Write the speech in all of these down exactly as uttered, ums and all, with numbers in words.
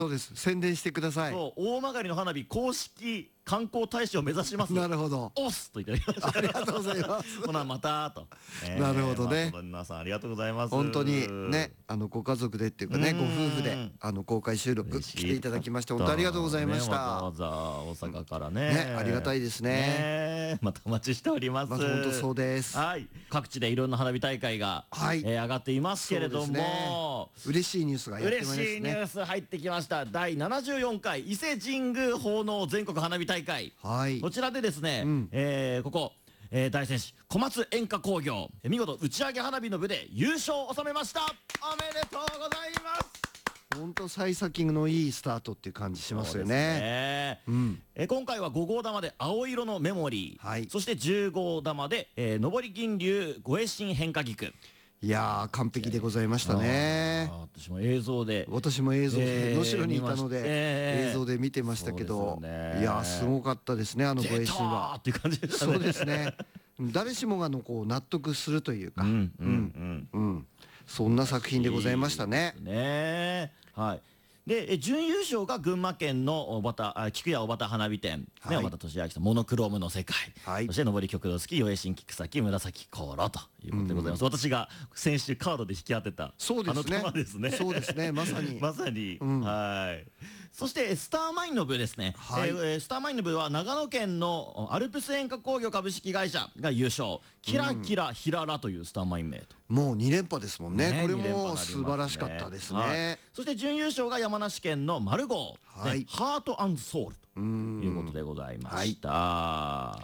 そうです。宣伝してください。 そう、大曲の花火公式観光大使を目指します。 なるほど。 おっすといただきました。 ありがとうございます。 ほなまたと。 なるほどね。 皆さんありがとうございます。 本当にね、あのご家族でっていうかね、ご夫婦であの公開収録来ていただきまして本当ありがとうございました。 わざわざ大阪からね。 ね、ありがたいですね。 またお待ちしております。 まず本当そうです。 はい、各地でいろんな花火大会が上がっていますけれども、 嬉しいニュースがやってまいりますね。 嬉しいニュース入ってきました。だいななじゅうよんかい伊勢神宮奉納全国花火大会。はい。こちらでですね、えー、ここ、えー、大仙市小松煙火工業、見事打ち上げ花火の部で優勝を収めました。おめでとうございます。 本当幸先のいいスタートっていう感じしますよね。 え今回はご号玉で青色のメモリー、はい、そしてじゅう号玉で、えー、上り銀龍護衛神変化菊。 いやー完璧でございましたね。 私も映像で私も映像で能代にいたので映像で見てましたけど、いやーすごかったですね、あの護衛神は。 っていう感じでしたね。そうですね。誰しもがのこう納得するというか、うんうんうん、そんな作品でございましたね。 ね、はい。で準優勝が群馬県の小畑菊屋小畑花火店、ね、小畑俊明さんモノクロームの世界、はい、そして上り極道付き余栄新菊先紫航路ということでございます。私が先週カードで引き当てたあの玉ですね。 そうですね、まさにまさに、うん、はい。そしてスターマインの部ですね、はい、えー、スターマインの部は長野県のアルプス煙火工業株式会社が優勝、キラキラヒララというスターマイン名と、 もうに連覇ですもんね。これも素晴らしかったですね。 そして準優勝が山梨県のマルゴー、ハート&ソウルということでございました。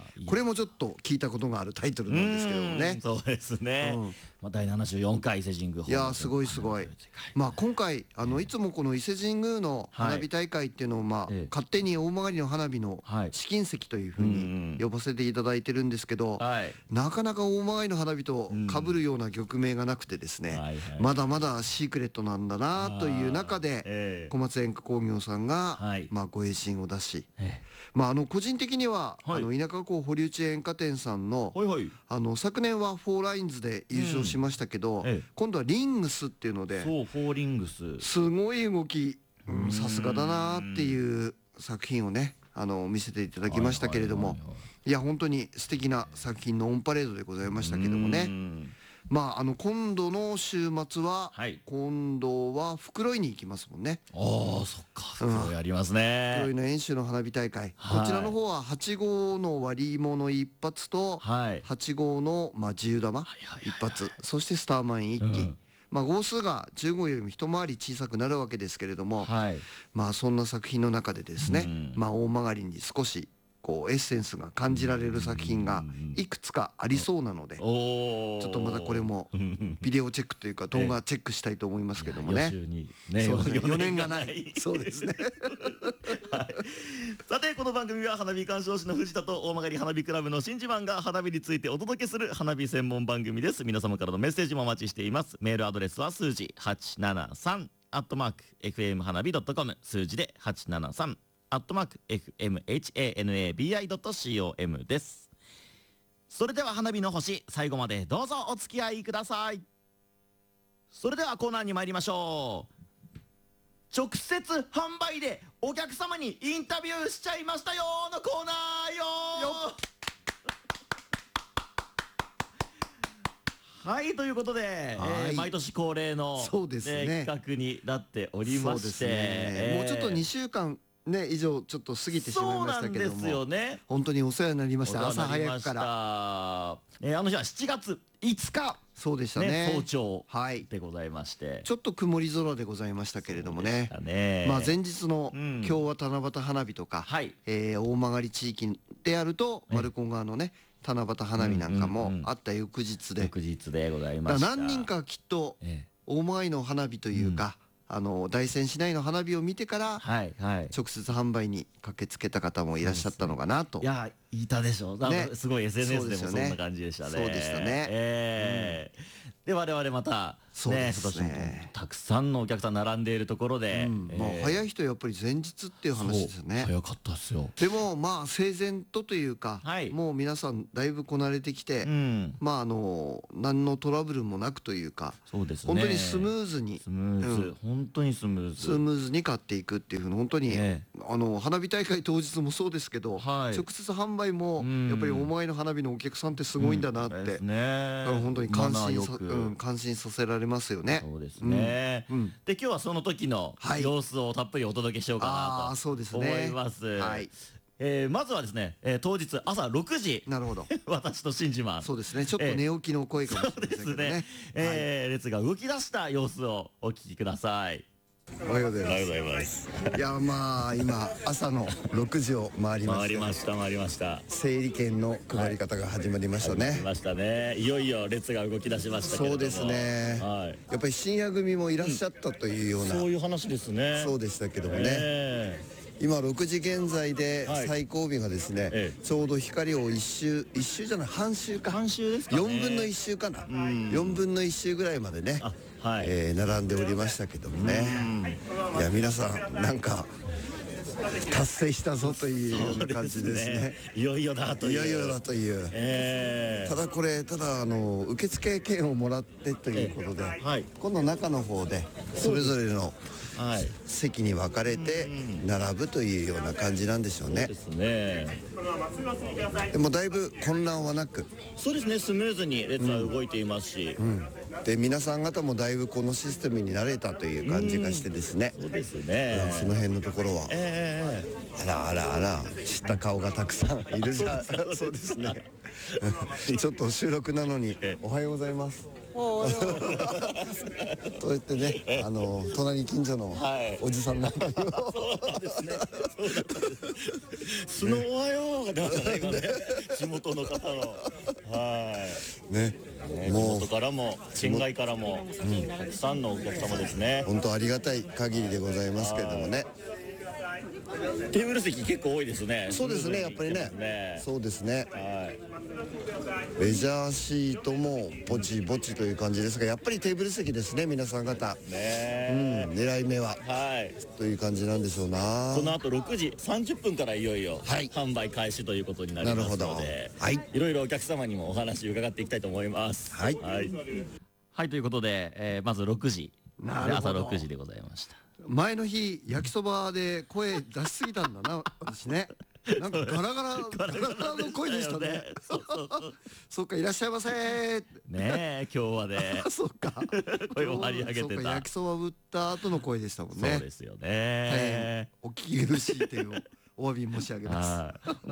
これもちょっと聞いたことがあるタイトルなんですけどもね。 そうですね。まあだいななじゅうよんかい伊勢神宮。 いやすごいすごい。まあ今回あのいつもこの伊勢神宮の花火大会っていうのをまあ勝手に大曲の花火の試金石というふうに呼ばせていただいてるんですけど、なかなか大曲の花火と被るような曲名がなくてですね、まだまだシークレットなんだなという中で小松煙火工業さんがまあご栄進を出し、まああの個人的にはあの田舎港堀内煙火店さんのあの昨年はフォーラインズで優勝しましたけど、今度はリングスっていうので、 そうフォーリングスすごい動き、さすがだなっていう作品をねあの見せていただきましたけれども、いや本当に素敵な作品のオンパレードでございましたけどもね。まああの今度の週末は、はい、今度は袋井に行きますもんね。 ああそっか、袋井やりますね。 袋井の遠州の花火大会、はい、こちらの方ははち号の割り物一発と、はい、はち号のまあ自由玉一発、そしてスターマイン一機、うん、まあ号数がじゅう号よりも一回り小さくなるわけですけれども、はい、まあそんな作品の中でですね、うん、まあ大曲に少しこうエッセンスが感じられる作品がいくつかありそうなので、ちょっとまたこれもビデオチェックというか動画チェックしたいと思いますけどもね。よねんがない。そうですね。 さてこの番組は花火鑑賞士の藤田と大曲花火クラブの新次マンが花火についてお届けする花火専門番組です。皆様からのメッセージもお待ちしています。メールアドレスは数字はちななさんアットマーク エフエム 花火 ドットコム、 数字ではちななさんアットマーク エフエムエイチエーエヌエービーアイドットコム です。それでは花火の星、最後までどうぞお付き合いください。それではコーナーに参りましょう。直接販売でお客様にインタビューしちゃいましたよのコーナーよはい、ということで、えー、毎年恒例の、ね、企画になっておりまして、 えー、もうちょっとにしゅうかんね以上ちょっと過ぎてしまいましたけども、そうなんですよね。本当にお世話になりました。朝早くから、 えー、あの日はしちがついつか、 そうでしたね、 早朝でございまして、 ちょっと曇り空でございましたけれどもね、まあ前日の今日は七夕花火とか、え大曲地域であると丸子川のね七夕花火なんかもあった翌日で、 翌日でございました。 何人かきっと大曲の花火というか、あの大仙市内の花火を見てから直接販売に駆けつけた方もいらっしゃったのかなと。 いやいたでしょ。なんかすごい エスエヌエス でもそんな感じでしたね。 そうでしたね。 ええ。で我々またね、今年もたくさんのお客さん並んでいるところで、 まあ早い人やっぱり前日っていう話ですね。 早かったですよ。 でもまあ整然とというか、もう皆さんだいぶこなれてきて、まああの何のトラブルもなくというか、本当にスムーズに、 スムーズ、本当にスムーズ、 スムーズに買っていくっていうふうに本当にあの花火大会当日もそうですけど、直接販売もやっぱり大曲の花火のお客さんってすごいんだなって、本当に感心さ感心させられますよね。 そうですね。で今日はその時の様子をたっぷりお届けしようかなと思います。えまずはですね、当日朝ろくじ、 なるほど、 私と新島、 そうですね、ちょっと寝起きの声かもしれませんけどね、 列が動き出した様子をお聞きください。 おはようございます。いやまあ今朝のろくじを回りまして、 回りました回りました。 整理券の配り方が始まりましたね。 始まりましたね。いよいよ列が動き出しましたけれども。 そうですね。やっぱり深夜組もいらっしゃったというような、 そういう話ですね。 そうでしたけどもね。今ろくじ現在で最後尾がですね、ちょうど光を一周一周じゃない半周か、 半周ですかね。 よんぶんのいっ周かな。よんぶんのいっ周ぐらいまでね。はい、えー、並んでおりましたけどもね。いや皆さんなんか達成したぞというような感じですね。 いよいよだという。 いよいよだという。えー、ただこれただあの受付券をもらってということで、はい、今度中の方でそれぞれの席に分かれて並ぶというような感じなんでしょうね。 そうですね。 でもだいぶ混乱はなく、 そうですね、スムーズに列は動いていますし、うん、 で皆さん方もだいぶこのシステムに慣れたという感じがしてですね、 そうですね、 その辺のところは、えー、あらあらあら知った顔がたくさんいるじゃん。そうですね。ちょっと収録なのにおはようございます。そうやってね、あの隣近所のおじさんなんかにも、 そうですね。素のおはようが出ましたね今ね。地元の方の、はいね、地元からも県外からもたくさんのお客様ですね。 本当ありがたい限りでございますけれどもね。 テーブル席結構多いですね。 そうですね、やっぱりね。そうですね。レジャーシートもぼちぼちという感じですが、やっぱりテーブル席ですね、皆さん方。ね、うん、狙い目は。はい。という感じなんでしょうな。 この後ろくじさんじゅっぷんからいよいよ販売開始ということになりますので、はい。いろいろお客様にもお話伺っていきたいと思います。はい。はい。はい、ということで、えー、まずろくじ、朝ろくじでございました。 前の日焼きそばで声出しすぎたんだな私ね。なんかガラガラガラガラの声でしたね。そっか、いらっしゃいませー。 ねえ、今日はね。 そっか。 声を張り上げてた。 焼きそば売った後の声でしたもんね。 そうですよね。 お聞き苦しいというお詫び申し上げます。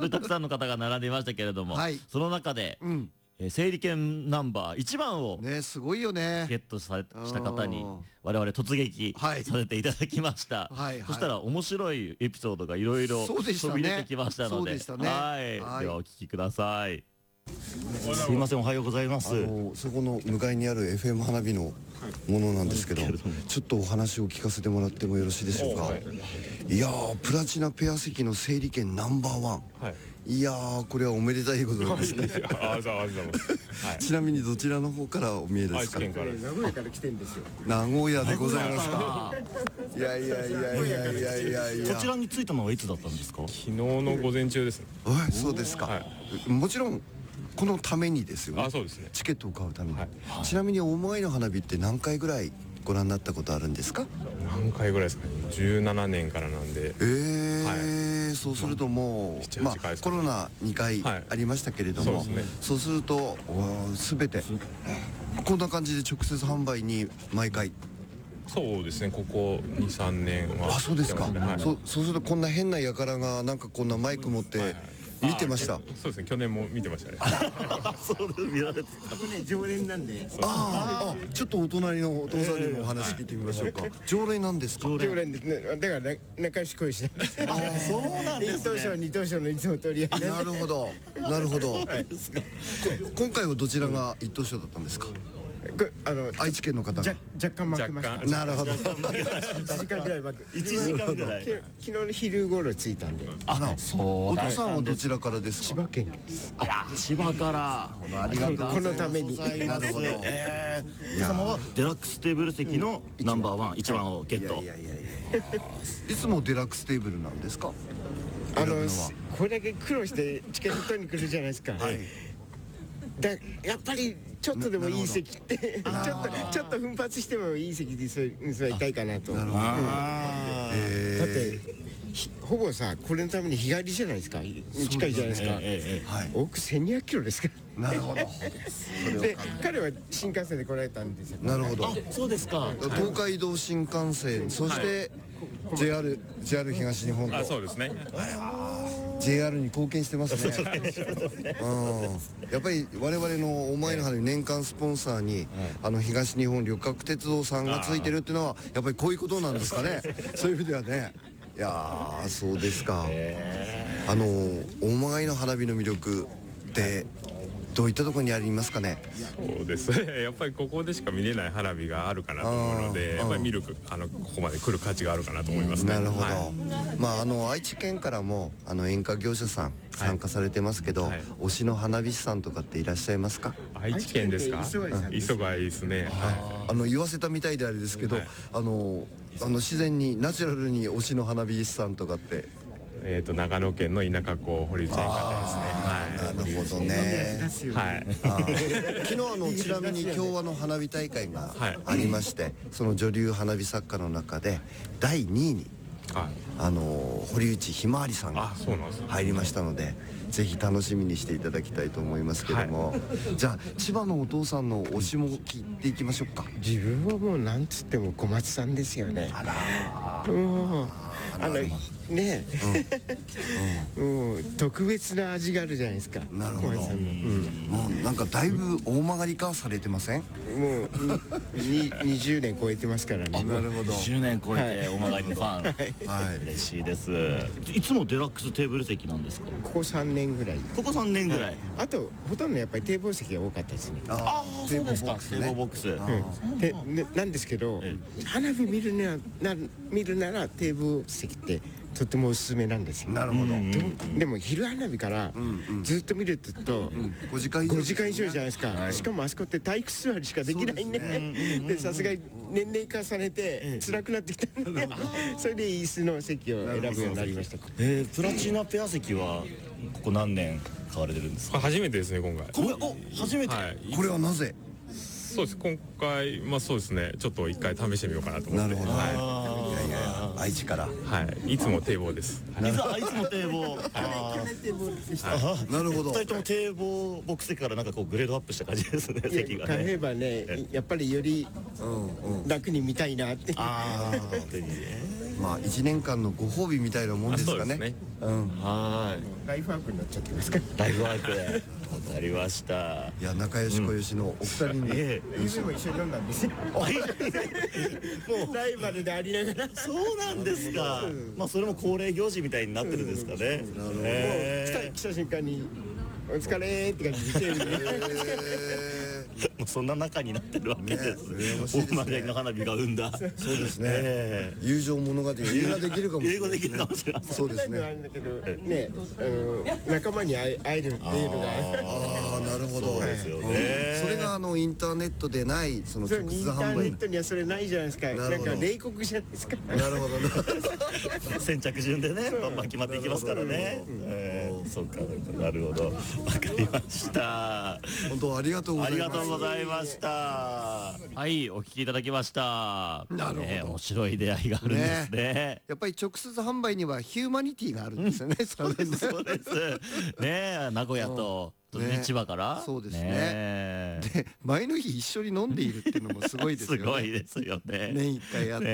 たくさんの方が並んでいましたけれども、その中で。整理券ナンバーいちばんをね、すごいよね、 ゲットさした方に我々突撃させていただきました。そしたら面白いエピソードがいろいろ飛び出てきましたので、はい、ではお聞きください。すいません、おはようございます。 そこの向かいにある エフエム 花火のものなんですけど、ちょっとお話を聞かせてもらってもよろしいでしょうか。いやー、プラチナペア席の整理券ナンバーワン、いやー、これはおめでたいことですね。ちなみにどちらの方からお見えですか。 名古屋から来てんですよ。 名古屋でございますか。いやいやいやいやいやいやいや。 こちらに着いたのはいつだったんですか。 昨日の午前中です。 はい、そうですか。もちろんこのためにですよね。 あ、そうですね。 チケットを買うために。ちなみに大前の花火って何回ぐらいご覧になったことあるんですか。 何回ぐらいですかね。じゅうななねんからなんで。 ええ、そうするともうまあコロナにかいありましたけれども、そうすると全てこんな感じで直接販売に毎回。 そうですね、ここにさんねんは。 あ、そうですか。そうそうするとこんな変な輩がなんかこんなマイク持って見てました。 そうですね、去年も見てましたね。 そうです、見られてた。 僕ね、常連なんで。 ああ、ちょっとお隣のお父さんにもお話聞いてみましょうか。常連なんですか。 常連ですね。だから仲良し恋しない。 あ、そうなんですね。 一等賞、二等賞のいつも取り合い。 なるほど、なるほど。今回はどちらが一等賞だったんですか。 あの愛知県の方が若干負けました。 なるほど。 いちじかんぐらい負け。 いちじかんぐらい。 昨日の昼頃着いたんで。 あら、お父さんはどちらからですか？ 千葉県。 あら、千葉から。ありがとうございます。 このために。 なるほど。 ええ。皆様はデラックステーブル席のナンバーワン、一番をゲット。 いやいやいや。いつもデラックステーブルなんですか？ あのこれだけ苦労してチケット取りに来るじゃないですか。だやっぱりちょっとでもいい席ってちょっとちょっと奮発してもいい席で座りたいかなと。だってほぼさこれのために日帰りじゃないですか。近いじゃないですか。往復せんにひゃくキロですから。 なるほど。 で彼は新幹線で来られたんですよ。 なるほど。 そうですか。 東海道新幹線、そしてジェイアール ジェイアール 東日本と。 あ、そうですね。 ジェイアール に貢献してますね。うん、やっぱり我々のお前の花に年間スポンサーにあの東日本旅客鉄道さんがついてるっていうのはやっぱりこういうことなんですかね。そういう意味ではね。いやー、そうですか。あの大曲の花火の魅力ってどういったところにありますかね。 そうですね。やっぱりここでしか見れない花火があるかなと思うので、やっぱり見るあのここまで来る価値があるかなと思いますね。 なるほど。 はい、 まああの愛知県からもあの演歌業者さん参加されてますけど、はい、推しの花火師さんとかっていらっしゃいますか？ 愛知県ですか？磯貝ですね。はい、 あの言わせたみたいであれですけど、はい、あのあの自然にナチュラルに推しの花火師さんとかって。 えっと長野県の田舎港堀内演歌ですね。 はい。なるほどね。 はい。 昨日あのちなみに共和の花火大会がありまして、その女流花火作家の中でだいにいにあの堀内ひまわりさんが入りましたので、ぜひ楽しみにしていただきたいと思いますけども、じゃあ千葉のお父さんの推しも聞いていきましょうか。 自分はもうなんつっても小松さんですよね。あら。うん。あのねえ、もう特別な味があるじゃないですか。 なるほど。もうなんかだいぶ大曲がり化されてません？ もうににじゅうねん超えてますからね。 なるほど。 にじゅうねん超えて大曲がりのファン。はい。嬉しいです。いつもデラックステーブル席なんですか？ ここさんねんぐらい。 ここさんねんぐらい。 あとほとんどやっぱり堤防席が多かったですね。 ああ、そうですか。堤防ボックス。 でなんですけど、花火見るなら見るなら堤防席ってとってもおすすめなんですよ。 なるほど。 でも昼花火からずっと見るとごじかん以上じゃないですか。しかもあそこって体育座りしかできないね。でさすがに年齢重ねて辛くなってきたんで、それで椅子の席を選ぶようになりました。 えー、プラチナペア席はここ何年買われてるんですか？ 初めてですね、今回。 これお初めて。 これはなぜ？ そうです。今回まあそうですね。ちょっと一回試してみようかなと思って。なるほど。 はい。いやいや愛知から。 はい。いつも堤防です。 いつも堤防。 なるほど。 二人とも堤防ボックス席からなんかこうグレードアップした感じですね。席がね。 買えばね、やっぱりより楽に見たいなって。 ああ。 まあ一年間のご褒美みたいなもんですかね。 うん。はい。 ライフワークになっちゃってますか。 ライフワークで。わかりました。 いや仲良し小良しのお二人に。 ゆずも一緒に飲んだんですよ。もうライバルでありながら。 そうなんですか。まあそれも恒例行事みたいになってるんですかね。 もう来た来た瞬間にお疲れって感じで来てる。 もうそんな仲になってるわけです。大曲の花火が生んだ。 そうですね。友情物語映画できるかもしれない。 映画できるかもしれない。 そうですね。 ね、仲間に会えるっていうのが。 ああ、なるほど。 そうですよね。 それがあのインターネットでないその直接販売。 インターネットにはそれないじゃないですか。なんか冷酷じゃないですか。 なるほどね。 先着順でね、バンバン決まっていきますからね。そうか、なるほど。わかりました。 本当ありがとうございます。 ありがとうございました。はい、お聞きいただきました。 なるほど。 面白い出会いがあるんですね。 やっぱり直接販売にはヒューマニティがあるんですよね。 そうです、そうです。ね、名古屋と。千葉からそうですね。で前の日一緒に飲んでいるっていうのもすごいですよね。 すごいですよね。 年一回やって。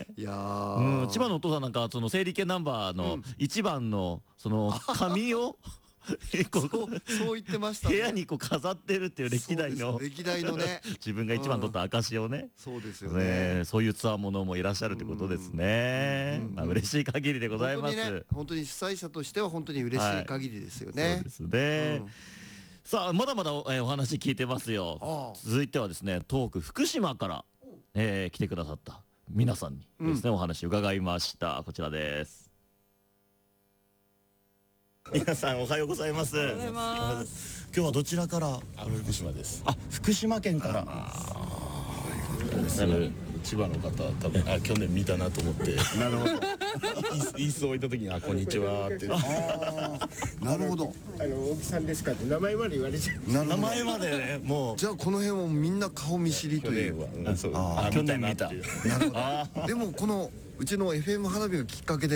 いや千葉のお父さんなんかその整理券ナンバーの一番のその紙をそう言ってました。 部屋にこう飾ってるっていう歴代の歴代のね自分が一番取った証をね。 そうですよね。 そういうツアーものもいらっしゃるってことですね。嬉しい限りでございます。 本当に主催者としては本当に嬉しい限りですよね。 そうですね。 さあまだまだお、えー、お話聞いてますよ。続いてはですね、東北福島から、えー、来てくださった皆さんにですね、うん、お話伺いました。こちらです。皆さんおはようございます。おはようございます。今日はどちらから？ 福島です。 あ、福島県から。 千葉の方多分あ去年見たなと思ってなるほど椅子置いた時に「あこんにちは」ってなるほどあの大木さんですかって名前まで言われちゃう。 名前までねもうじゃあこの辺はみんな顔見知りという去年見たなるほど。 でもこのうちの エフエム 花火がきっかけで